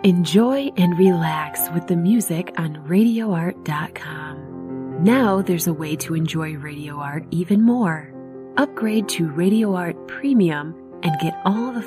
Enjoy and relax with the music on RadioArt.com. Now there's a way to enjoy Radio Art even more. Upgrade to Radio Art Premium and get all the